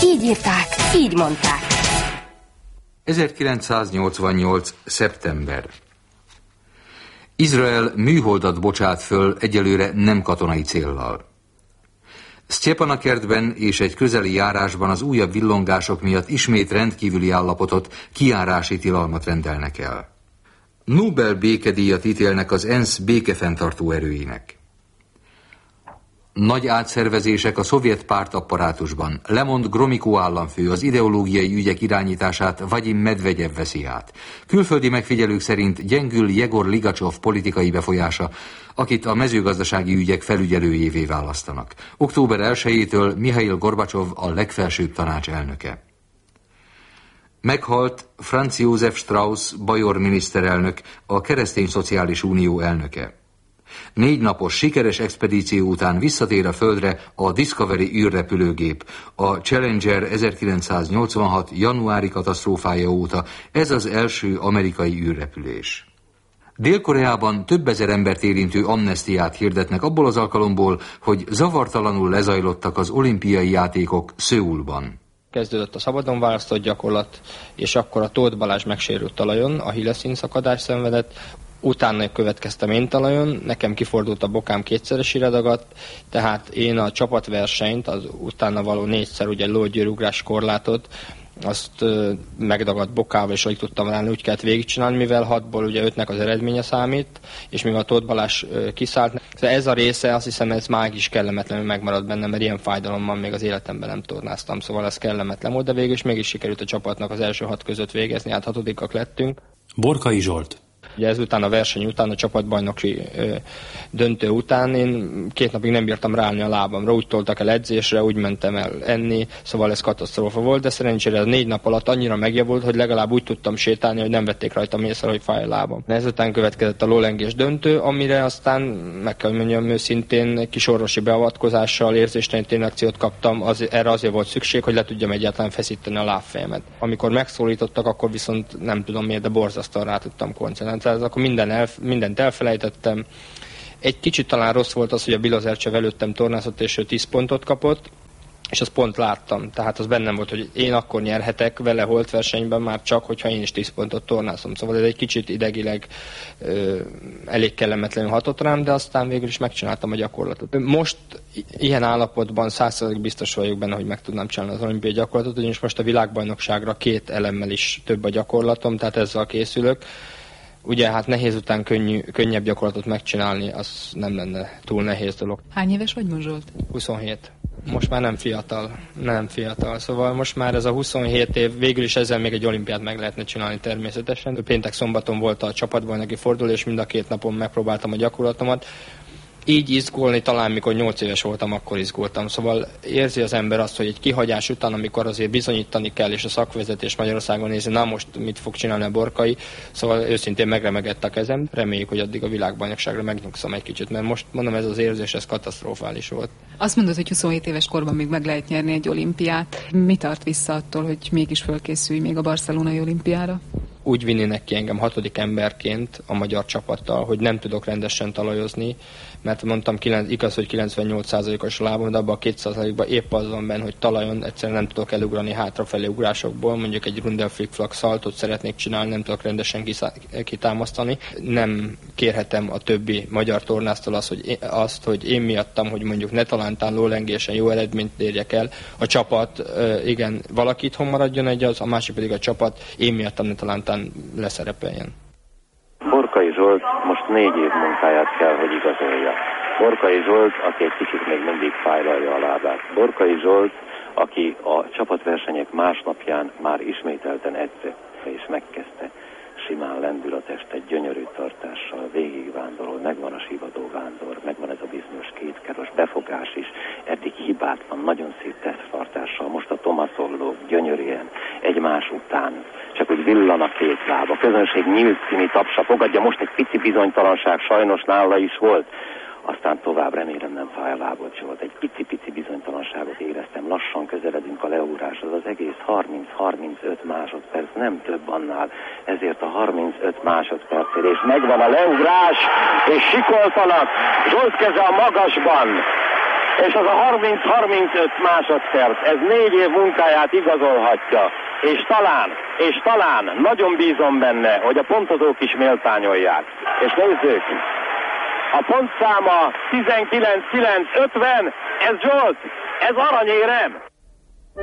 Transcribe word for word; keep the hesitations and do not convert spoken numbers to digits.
Így írták, így mondták. ezerkilencszáznyolcvannyolc. szeptember. Izrael műholdat bocsát föl egyelőre nem katonai céllal. Sztyepanakerdben és egy közeli járásban az újabb villongások miatt ismét rendkívüli állapotot, kijárási tilalmat rendelnek el. Nobel békedíjat ítélnek az ENSZ békefenntartó erőinek. Nagy átszervezések a szovjet pártapparátusban. Lemond Gromyko államfő, az ideológiai ügyek irányítását Vagyim Medvegyev veszi át. Külföldi megfigyelők szerint gyengül Jegor Ligacsov politikai befolyása, akit a mezőgazdasági ügyek felügyelőjévé választanak. október elsejétől Mihail Gorbacsov a legfelsőbb tanács elnöke. Meghalt Franz Josef Strauss bajor miniszterelnök, a Keresztény Szociális Unió elnöke. Négy napos sikeres expedíció után visszatér a Földre a Discovery űrrepülőgép. A Challenger ezerkilencszáznyolcvanhat. januári katasztrófája óta ez az első amerikai űrrepülés. Dél-Koreában több ezer embert érintő amnesztiát hirdetnek abból az alkalomból, hogy zavartalanul lezajlottak az olimpiai játékok Szöulban. Kezdődött a szabadon választott gyakorlat, és akkor a Tóth Balázs megsérült talajon, a hilleszín szakadást szenvedett, utána következtem én talajon, nekem kifordult a bokám, kétszeresére dagadt, tehát én a csapatversenyt, az utána való négyszer ugye lógyőrugrás korlátot, azt ö, megdagadt bokával, és alig tudtam rá, úgy kellett végigcsinálni, mivel hatból ugye ötnek az eredménye számít, és mivel a Tóth Balázs ö, kiszállt. Szóval ez a része, azt hiszem, ez mágis kellemetlenül megmaradt bennem, mert ilyen fájdalommal még az életemben nem tornáztam, szóval ez kellemetlen volt, de végül is mégis sikerült a csapatnak az első hat között végezni, hát hatodikak lettünk. Borkai Zsolt. Ugye ezután a verseny után, a csapatbajnoki ö, döntő után én két napig nem bírtam ráállni a lábamra, úgy toltak el edzésre, úgy mentem el enni, szóval ez katasztrófa volt, de szerencsére a négy nap alatt annyira megjavult, hogy legalább úgy tudtam sétálni, hogy nem vették rajtam észre, hogy fáj a lábam. Ezután következett a lólengés döntő, amire aztán meg kell mondjam őszintén egy kis orvosi beavatkozással érzéstelenítő akciót kaptam, az, erre azért volt szükség, hogy le tudjam egyáltalán feszíteni a lábfejemet. Amikor megszólítottak, akkor viszont nem tudom miért, de borzasztóan rá tudtam koncentrálni. Tehát akkor minden el, mindent elfelejtettem. Egy kicsit talán rossz volt az, hogy a Biloz Ercsev előttem tornázott, és ő tíz pontot kapott, és azt pont láttam. Tehát az bennem volt, hogy én akkor nyerhetek vele holtversenyben már csak, hogyha én is tíz pontot tornázom. Szóval ez egy kicsit idegileg ö, elég kellemetlenül hatott rám, de aztán végül is megcsináltam a gyakorlatot. Most ilyen állapotban száz százalékig biztos vagyok benne, hogy meg tudnám csinálni az olimpiai gyakorlatot, ugyanis most a világbajnokságra két elemmel is több a gyakorlatom, tehát ezzel készülök. Ugye hát nehéz után könnyű, könnyebb gyakorlatot megcsinálni, az nem lenne túl nehéz dolog. Hány éves vagy most, Zsolt? huszonhét. Most már nem fiatal, nem fiatal. Szóval most már ez a huszonhét év, végül is ezzel még egy olimpiát meg lehetne csinálni természetesen. Péntek szombaton volt a csapatbajnoki forduló, és mind a két napon megpróbáltam a gyakorlatomat. Így izgulni talán, mikor nyolc éves voltam, akkor izgultam. Szóval érzi az ember azt, hogy egy kihagyás után, amikor azért bizonyítani kell, és a szakvezetés Magyarországon nézi, na most mit fog csinálni a Borkai, szóval őszintén megremegett a kezem. Reméljük, hogy addig a világbajnokságra megnyugszom egy kicsit, mert most mondom, ez az érzés, ez katasztrofális volt. Azt mondod, hogy huszonhét éves korban még meg lehet nyerni egy olimpiát. Mi tart vissza attól, hogy mégis fölkészülj még a barcelonai olimpiára? Úgy vinnének ki engem hatodik emberként a magyar csapattal, hogy nem tudok rendesen talajozni, mert mondtam, igaz, hogy kilencvennyolc százalékos lábam, de abban a két százalékban épp az van benne, hogy talajon egyszerűen nem tudok elugrani hátrafelé ugrásokból, mondjuk egy rundel flick-flack szaltót szeretnék csinálni, nem tudok rendesen kitámasztani. Nem kérhetem a többi magyar tornásztól azt, hogy én, azt, hogy én miattam, hogy mondjuk ne talántán lólengésen jó eredményt érjek el, a csapat, igen, valaki itthon maradjon egy az, a másik pedig a csapat, én miattam ne talántán leszerepeljen. Borkai Zsolt most négy év munkáját kell, hogy igazolja. Borkai Zsolt, aki egy kicsit még mindig fájlalja a lábát. Borkai Zsolt, aki a csapatversenyek másnapján már ismételten edzett, és megkezdte simán lendül a testet, gyönyörű tartással, végigvándorol, megvan a sivadó vándor, megvan ez a bizonyos kétkeros befogás is, eddig hibátlan, nagyon szép teszttartással, most a Tomaszoló gyönyörűen egymás után, csak úgy villan a két láb. A közönség nyílt színi tapsa fogadja, most egy pici bizonytalanság sajnos nála is volt, aztán tovább remélem nem fáj a lábot Zsolt. Egy pici-pici bizonytalanságot éreztem, lassan közeledünk a leúráshoz, az egész harminc-harmincöt másodperc, nem több annál, ezért a harmincöt másodpercért, és megvan a leugrás, és sikoltanak, Zsolt keze a magasban, És az a harminc-harmincöt másodperc, ez négy év munkáját igazolhatja. És talán, és talán nagyon bízom benne, hogy a pontozók is méltányolják. És nézzük, a pontszáma tizenkilenc kilenc ötven, ez Zsolt, ez aranyérem!